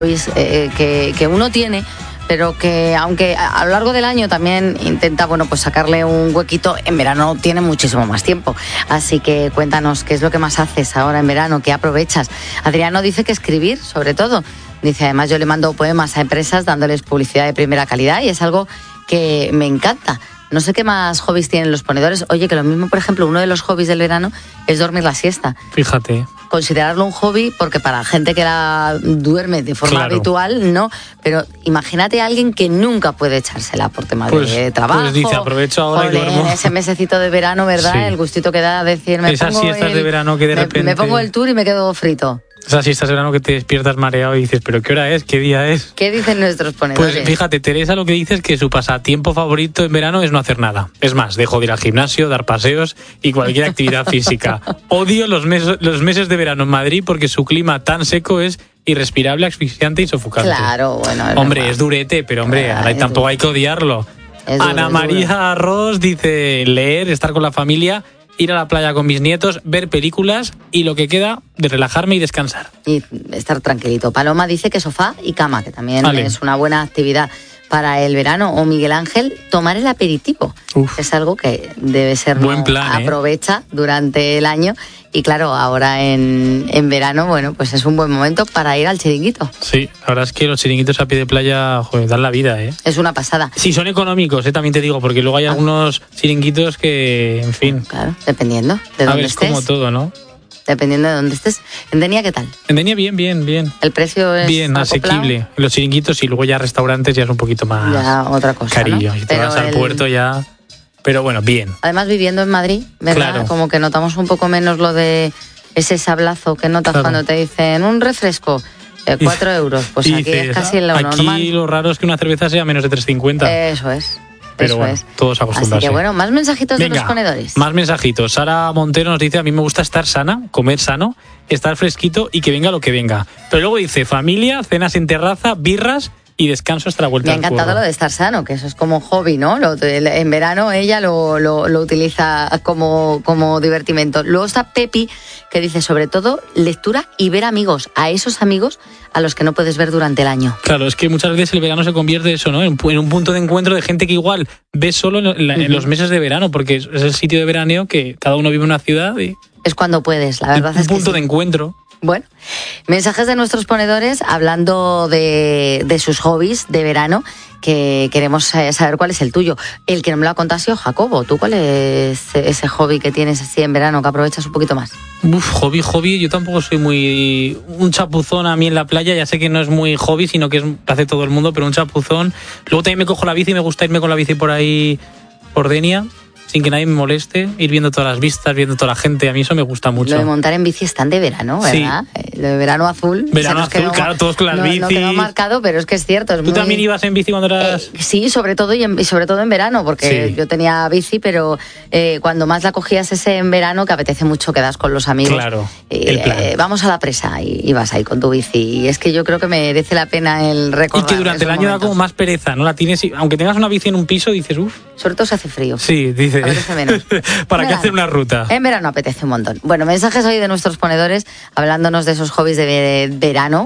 que uno tiene, pero que aunque a lo largo del año también intenta, pues sacarle un huequito, en verano tiene muchísimo más tiempo. Así que cuéntanos qué es lo que más haces ahora en verano, qué aprovechas. Adriano dice que escribir, sobre todo. Dice, además yo le mando poemas a empresas dándoles publicidad de primera calidad y es algo que me encanta. No sé qué más hobbies tienen los ponedores. Oye, que lo mismo, por ejemplo, uno de los hobbies del verano es dormir la siesta. Fíjate. Considerarlo un hobby, porque para gente que la duerme de forma habitual, no. Pero imagínate a alguien que nunca puede echársela por tema de trabajo. Pues dice, aprovecho ahora y duermo. Ese mesecito de verano, ¿verdad? Sí. El gustito que da decir, esas siestas de verano que de repente... Me pongo el tour y me quedo frito. Esas siestas de verano que te despiertas mareado y dices, ¿pero qué hora es? ¿Qué día es? ¿Qué dicen nuestros ponedores? Pues fíjate, Teresa lo que dice es que su pasatiempo favorito en verano es no hacer nada. Es más, dejo de ir al gimnasio, dar paseos y cualquier actividad física. Odio los meses de verano en Madrid porque su clima tan seco es irrespirable, asfixiante y sofocante. Claro, bueno. Hombre, es durete, pero hombre, tampoco hay que odiarlo. Ana María Arros dice, leer, estar con la familia, ir a la playa con mis nietos, ver películas y lo que queda de relajarme y descansar. Y estar tranquilito. Paloma dice que sofá y cama, que también es una buena actividad para el verano. O Miguel Ángel, tomar el aperitivo. Es algo que debe ser buen plan, aprovecha durante el año. Y claro, ahora en verano, pues es un buen momento para ir al chiringuito. Sí, la verdad es que los chiringuitos a pie de playa, dan la vida, Es una pasada. Sí, son económicos, también te digo, porque luego hay algunos chiringuitos que, en fin... Claro, dependiendo de dónde estés. Es como todo, ¿no? Dependiendo de dónde estés. ¿En Denia qué tal? En Denia bien. ¿El precio es bien, asequible? Los chiringuitos y luego ya restaurantes ya es un poquito más... Ya otra cosa, carillo. ¿no? Si te vas al puerto ya... Pero bueno, bien. Además, viviendo en Madrid, ¿verdad? Claro. Como que notamos un poco menos lo de ese sablazo que notas cuando te dicen un refresco, 4 euros. Pues y aquí dices, es casi lo normal. Aquí lo raro es que una cerveza sea menos de 3,50. Eso es. Pero bueno, todos acostumbrarse. Así que más mensajitos de los ponedores. Más mensajitos. Sara Montero nos dice, a mí me gusta estar sana, comer sano, estar fresquito y que venga lo que venga. Pero luego dice, familia, cenas en terraza, birras y descanso hasta la vuelta al curro. Me ha encantado lo de estar sano, que eso es como hobby, ¿no? En verano ella lo utiliza como divertimento. Luego está Pepi, que dice, sobre todo, lectura y ver amigos, a esos amigos a los que no puedes ver durante el año. Claro, es que muchas veces el verano se convierte eso, ¿no? En un punto de encuentro de gente que igual ves solo en los meses de verano, porque es el sitio de veraneo que cada uno vive en una ciudad y... Es cuando puedes, la verdad es que un punto de encuentro. Bueno, mensajes de nuestros ponedores hablando de sus hobbies de verano, que queremos saber cuál es el tuyo. El que no me lo ha contado ha sido Jacobo. ¿Tú cuál es ese hobby que tienes así en verano que aprovechas un poquito más? Hobby. Yo tampoco soy muy... Un chapuzón a mí en la playa, ya sé que no es muy hobby, sino que hace todo el mundo, pero un chapuzón. Luego también me cojo la bici y me gusta irme con la bici por ahí, por Denia, sin que nadie me moleste, ir viendo todas las vistas, viendo toda la gente, a mí eso me gusta mucho. Lo de montar en bici es tan de verano, ¿verdad? Sí. Lo de verano azul. Verano azul, claro, todos con las bicis. No quedó marcado, pero es que es cierto. ¿Tú también ibas en bici cuando eras...? Sí, sobre todo en verano, porque yo tenía bici, pero cuando más la cogías es en verano, que apetece mucho, quedas con los amigos. Claro, vamos a la presa y vas ahí con tu bici. Y es que yo creo que merece la pena el recordar. Y que durante el año da como más pereza, ¿no? La tienes, aunque tengas una bici en un piso, dices, Sobre todo se hace frío. Sí, dices. Apetece menos. ¿Para qué hacer una ruta? En verano apetece un montón. Bueno, mensajes hoy de nuestros ponedores hablándonos de esos hobbies de verano,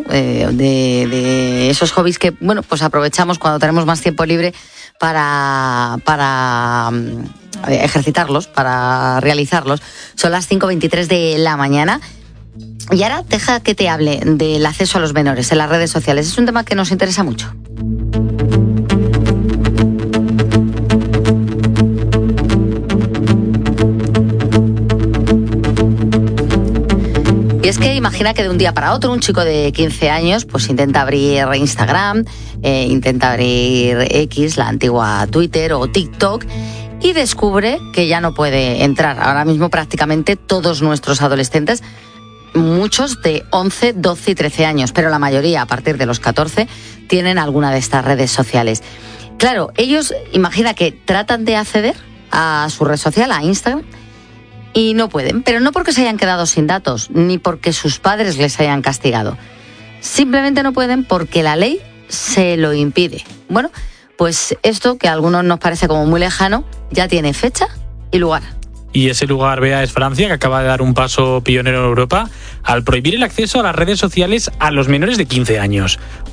de esos hobbies que, pues aprovechamos cuando tenemos más tiempo libre para ejercitarlos, para realizarlos. Son las 5:23 de la mañana. Y ahora deja que te hable del acceso a los menores en las redes sociales. Es un tema que nos interesa mucho. Y es que imagina que de un día para otro un chico de 15 años pues intenta abrir Instagram, intenta abrir X, la antigua Twitter o TikTok, y descubre que ya no puede entrar. Ahora mismo prácticamente todos nuestros adolescentes, muchos de 11, 12 y 13 años, pero la mayoría a partir de los 14, tienen alguna de estas redes sociales. Claro, ellos, imagina que tratan de acceder a su red social, a Instagram, y no pueden, pero no porque se hayan quedado sin datos, ni porque sus padres les hayan castigado. Simplemente no pueden porque la ley se lo impide. Bueno, pues esto, que a algunos nos parece como muy lejano, ya tiene fecha y lugar. Y ese lugar, Bea, es Francia, que acaba de dar un paso pionero en Europa al prohibir el acceso a las redes sociales a los menores de 15 años.